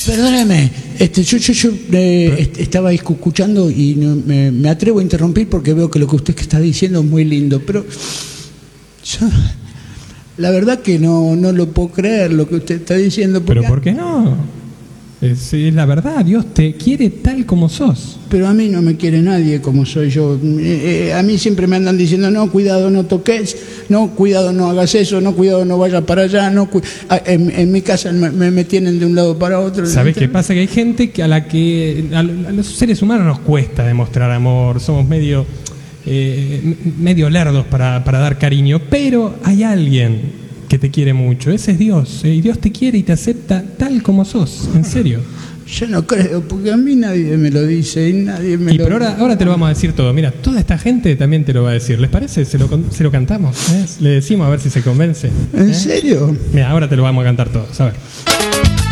Perdóneme, yo estaba escuchando y me atrevo a interrumpir porque veo que lo que usted está diciendo es muy lindo, pero yo la verdad que no lo puedo creer lo que usted está diciendo. ¿Pero por qué no? Es la verdad, Dios te quiere tal como sos. Pero a mí no me quiere nadie como soy yo. A mí siempre me andan diciendo, no, cuidado, no toques, no, cuidado, no hagas eso, no, cuidado, no vayas para allá. No, en mi casa me tienen de un lado para otro. ¿Sabés qué pasa? Que hay gente a los seres humanos nos cuesta demostrar amor. Somos medio lerdos para dar cariño, pero hay alguien que te quiere mucho, ese es Dios, y Dios te quiere y te acepta tal como sos, en serio. Yo no creo, porque a mí nadie me lo dice y nadie me Pero ahora te lo vamos a decir todo. Mira, toda esta gente también te lo va a decir. ¿Les parece? Se lo cantamos, ¿eh? Le decimos a ver si se convence. ¿En serio? Mira, ahora te lo vamos a cantar todos, a ver.